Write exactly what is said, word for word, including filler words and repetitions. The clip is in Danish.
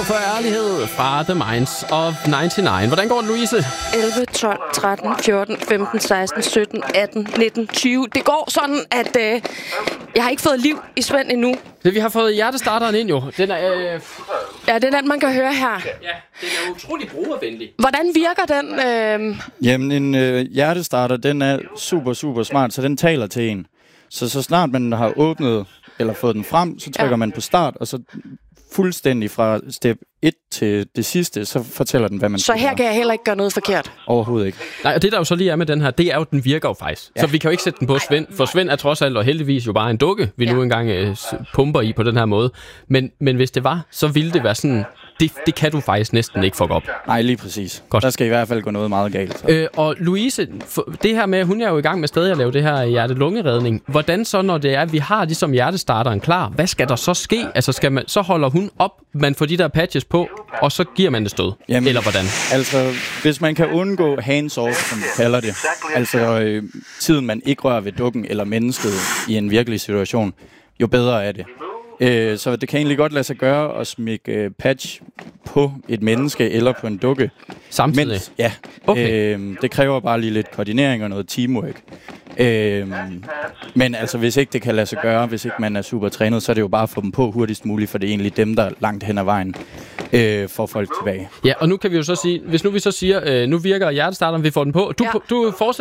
for ærlighed fra The Minds of nioghalvfems. Hvordan går det, Louise? elleve, tolv, tretten, fjorten, femten, seksten, sytten, atten, nitten, tyve. Det går sådan, at øh, jeg har ikke fået liv i Svend endnu. Det, vi har fået hjertestarteren ind jo. Den er, øh... Ja, det er den, man kan høre her. Ja, den er utrolig brugervenlig. Hvordan virker den? Øh... Jamen, en øh, hjertestarter, den er super, super smart, så den taler til en. Så så snart man har åbnet eller fået den frem, så trykker ja. man på start, og så fuldstændig fra step et til det sidste, så fortæller den, hvad man Så her gøre. Kan jeg heller ikke gøre noget forkert? Overhovedet ikke. Nej, og det der jo så lige er med den her, det er jo, den virker jo faktisk. Ja. Så vi kan jo ikke sætte den på Svend, for Svend er trods alt og heldigvis jo bare en dukke, vi ja. nu engang øh, pumper i på den her måde. Men, men hvis det var, så ville det være sådan, det, det kan du faktisk næsten ikke fuck op. Nej, lige præcis. Godt. Der skal i hvert fald gå noget meget galt. Øh, og Louise, det her med, hun er jo i gang med stadig at lave det her hjerte-lungeredning. Hvordan så, når det er, at vi har ligesom hjertestarteren klar, hvad skal der så ske? Altså, skal man, så holder hun op, man får de der patches på, og så giver man det stød? Jamen, eller hvordan? Altså, hvis man kan undgå hands-off, som vi kalder det, altså øh, tiden man ikke rører ved dukken eller mennesket i en virkelig situation, jo bedre er det. Øh, så det kan egentlig godt lade sig gøre at smække øh, patch på et menneske eller på en dukke. Samtidig? Mens, ja. Okay. Øh, det kræver bare lige lidt koordinering og noget teamwork. Øh, men altså, hvis ikke det kan lade sig gøre, hvis ikke man er super trænet, så er det jo bare at få dem på hurtigst muligt, for det er egentlig dem, der langt hen ad vejen øh, får folk tilbage. Ja, og nu kan vi jo så sige, hvis nu vi så siger, øh, nu virker hjertestarteren, vi får den på. Du, ja. du fortsætter